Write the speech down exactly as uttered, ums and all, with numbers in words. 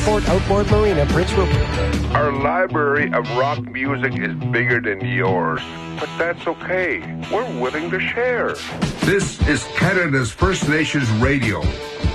Port Outboard Marina, Prince Rupert. Our library of rock music is bigger than yours, but that's okay. We're willing to share. This is Canada's First Nations Radio,